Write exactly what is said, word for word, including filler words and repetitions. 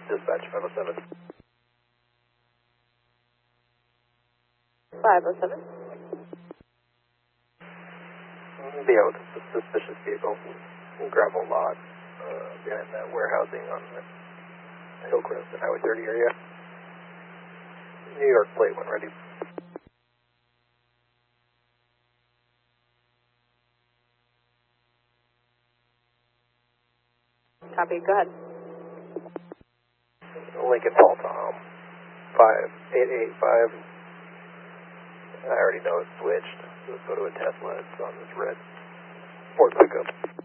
Dispatch five oh seven. five oh seven. Be out with a suspicious vehicle, gravel lot, uh, behind that warehousing on the Hillcrest and Highway thirty area. New York plate when ready. Copy, go ahead. Lincoln Fall Tom, five eight eight five. I already know it's switched. Let's go to a Tesla. It's on this red Ford pickup.